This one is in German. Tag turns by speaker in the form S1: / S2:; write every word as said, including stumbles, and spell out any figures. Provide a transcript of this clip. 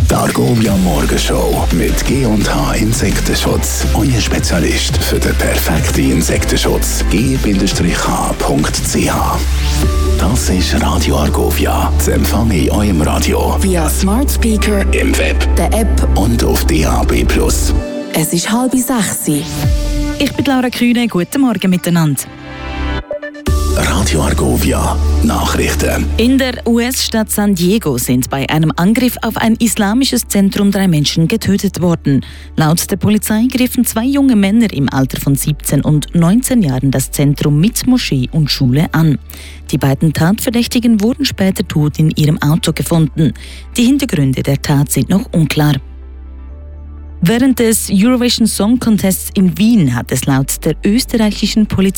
S1: Die Argovia Morgenshow mit G und H Insektenschutz. Euer Spezialist für den perfekten Insektenschutz. G H Punkt C H. Das ist Radio Argovia. Zu empfangen in eurem Radio.
S2: Via Smart Speaker,
S1: im Web,
S2: der App
S1: und auf D A B plus.
S2: Es ist halb sechs.
S3: Ich bin Laura Kühne. Guten Morgen miteinander.
S1: Radio Argovia Nachrichten.
S3: In der U S-Stadt San Diego sind bei einem Angriff auf ein islamisches Zentrum drei Menschen getötet worden. Laut der Polizei griffen zwei junge Männer im Alter von siebzehn und neunzehn Jahren das Zentrum mit Moschee und Schule an. Die beiden Tatverdächtigen wurden später tot in ihrem Auto gefunden. Die Hintergründe der Tat sind noch unklar. Während des Eurovision Song Contests in Wien hat es laut der österreichischen Polizei